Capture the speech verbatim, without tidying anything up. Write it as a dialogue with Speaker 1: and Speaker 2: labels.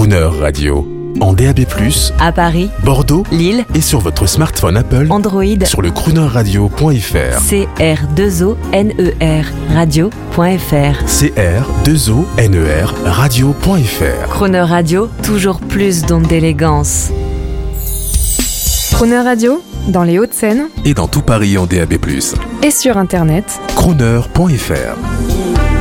Speaker 1: Crooner Radio. En D A B plus,
Speaker 2: à Paris,
Speaker 1: Bordeaux,
Speaker 2: Lille
Speaker 1: et sur votre smartphone Apple,
Speaker 2: Android,
Speaker 1: sur le crooner radio point f r.
Speaker 2: C R deux O N E R radio point f r.
Speaker 1: C R deux O N E R radio point f r.
Speaker 2: Crooner Radio, toujours plus d'ondes d'élégance.
Speaker 3: Crooner Radio, dans les Hauts-de-Seine
Speaker 1: Et dans tout Paris en D A B plus.
Speaker 3: et sur Internet.
Speaker 1: crooner point f r.